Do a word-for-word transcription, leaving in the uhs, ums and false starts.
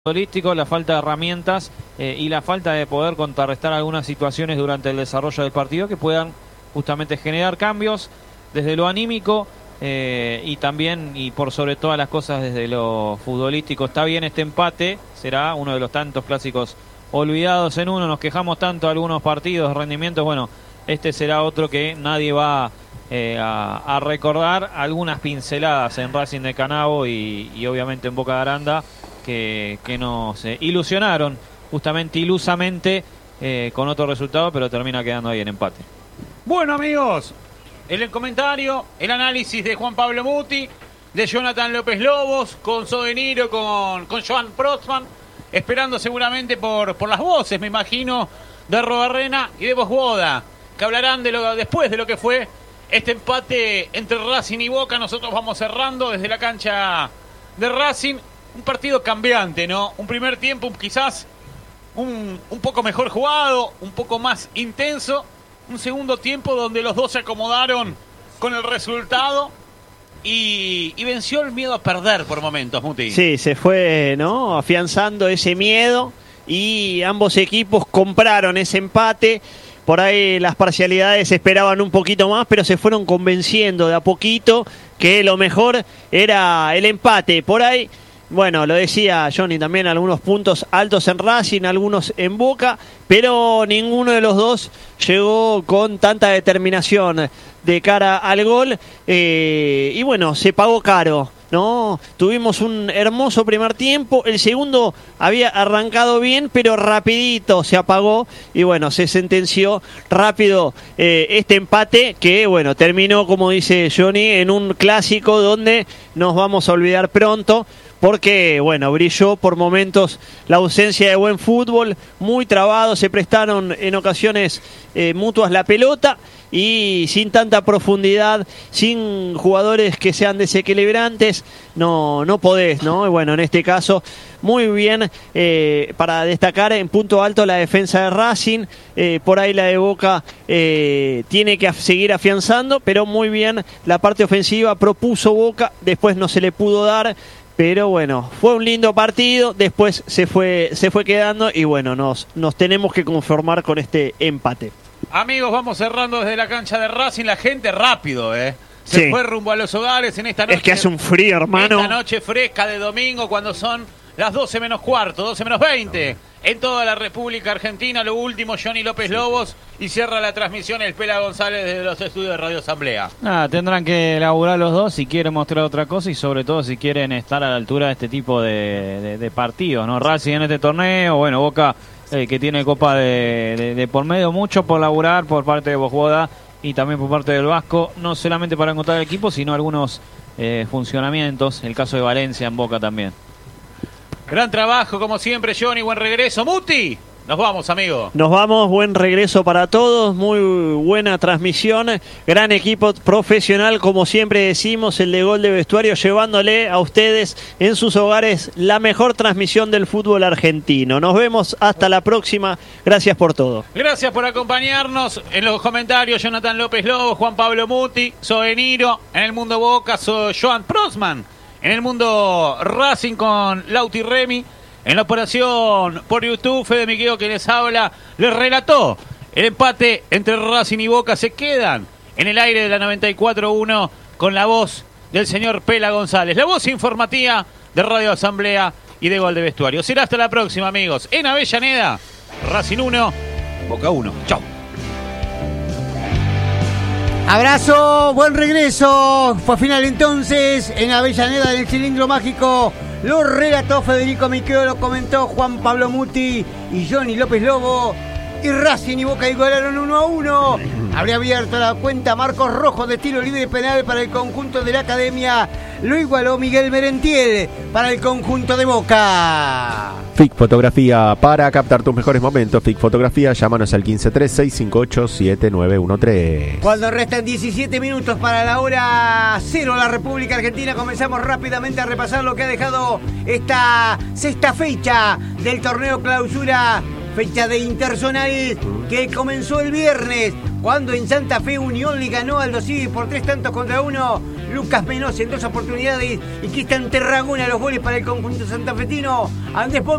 futbolístico, la falta de herramientas eh, y la falta de poder contrarrestar algunas situaciones durante el desarrollo del partido que puedan justamente generar cambios desde lo anímico eh, y también y por sobre todas las cosas desde lo futbolístico. Está bien este empate, será uno de los tantos clásicos olvidados en uno, nos quejamos tanto de algunos partidos, rendimientos, bueno, este será otro que nadie va eh, a, a recordar, algunas pinceladas en Racing de Canabo y, y obviamente en Boca de Aranda que, que nos eh, ilusionaron justamente ilusamente eh, con otro resultado, pero termina quedando ahí en empate. Bueno, amigos, el comentario, el análisis de Juan Pablo Muti, de Jonathan López Lobos, con Sodeniro, con, con Joan Prosman, esperando seguramente por, por las voces, me imagino, de Robarrena y de Bosboda, que hablarán de lo, después de lo que fue este empate entre Racing y Boca. Nosotros vamos cerrando desde la cancha de Racing. Un partido cambiante, ¿no? Un primer tiempo quizás un, un poco mejor jugado, un poco más intenso. Un segundo tiempo donde los dos se acomodaron con el resultado y, y venció el miedo a perder por momentos, Muti. Sí, se fue, ¿no? Afianzando ese miedo y ambos equipos compraron ese empate. Por ahí las parcialidades esperaban un poquito más, pero se fueron convenciendo de a poquito que lo mejor era el empate. Por ahí, bueno, lo decía Johnny también, algunos puntos altos en Racing, algunos en Boca, pero ninguno de los dos llegó con tanta determinación de cara al gol. Eh, y bueno, se pagó caro, ¿no? Tuvimos un hermoso primer tiempo, el segundo había arrancado bien, pero rapidito se apagó y bueno, se sentenció rápido eh, este empate que bueno, terminó, como dice Johnny, en un clásico donde nos vamos a olvidar pronto. Porque, bueno, brilló por momentos la ausencia de buen fútbol, muy trabado, se prestaron en ocasiones eh, mutuas la pelota y sin tanta profundidad, sin jugadores que sean desequilibrantes, no, no podés, ¿no? Y bueno, en este caso, muy bien eh, para destacar en punto alto la defensa de Racing, eh, por ahí la de Boca eh, tiene que seguir afianzando, pero muy bien la parte ofensiva, propuso Boca, después no se le pudo dar. Pero bueno, fue un lindo partido, después se fue se fue quedando y bueno, nos, nos tenemos que conformar con este empate. Amigos, vamos cerrando desde la cancha de Racing, la gente rápido, ¿eh? Se sí. fue rumbo a los hogares en esta noche. Es que hace un frío, hermano. Esta noche fresca de domingo cuando son las doce menos cuarto, doce menos veinte. En toda la República Argentina, lo último, Johnny López Lobos, y cierra la transmisión el Pela González desde los estudios de Radio Asamblea. Nada, tendrán que laburar los dos si quieren mostrar otra cosa y sobre todo si quieren estar a la altura de este tipo de, de, de partidos, ¿no? Racing en este torneo, bueno, Boca eh, que tiene Copa de, de, de por medio, mucho por laburar por parte de Bosboda y también por parte del Vasco, no solamente para encontrar el equipo, sino algunos eh, funcionamientos, el caso de Valencia en Boca también. Gran trabajo, como siempre, Johnny. Buen regreso. Muti, nos vamos, amigo. Nos vamos, buen regreso para todos. Muy buena transmisión. Gran equipo profesional, como siempre decimos, el de Gol de Vestuario, llevándole a ustedes en sus hogares la mejor transmisión del fútbol argentino. Nos vemos hasta la próxima. Gracias por todo. Gracias por acompañarnos. En los comentarios, Jonathan López Lobos, Juan Pablo Muti, Sodeniro. En el mundo Boca, so Joan Prosman. En el mundo Racing con Lauti Remy. En la operación por YouTube, Fede Miqueo que les habla, les relató el empate entre Racing y Boca. Se quedan en el aire de la noventa y cuatro uno con la voz del señor Pela González. La voz informativa de Radio Asamblea y de Gol de Vestuario. Será hasta la próxima, amigos. En Avellaneda, Racing uno, Boca uno. Chau. Abrazo, buen regreso. Fue final entonces en Avellaneda, en el cilindro mágico. Lo relató Federico Miqueo, lo comentó Juan Pablo Muti y Johnny López Lobo. Y Racing y Boca igualaron uno a uno. Habría abierto la cuenta Marcos Rojo de tiro libre penal para el conjunto de la Academia. Lo igualó Miguel Merentiel para el conjunto de Boca. F I C Fotografía, para captar tus mejores momentos. F I C Fotografía, llámanos al quince tres seis cinco ocho siete nueve uno tres. Cuando restan diecisiete minutos para la hora cero la República Argentina, comenzamos rápidamente a repasar lo que ha dejado esta sexta fecha del torneo clausura. Fecha de Interzonal que comenzó el viernes, cuando en Santa Fe Unión le ganó al Aldo Civi por tres tantos contra uno. Lucas Menos en dos oportunidades y Cristian Terraguna los goles para el conjunto santafesino. Andrés Pons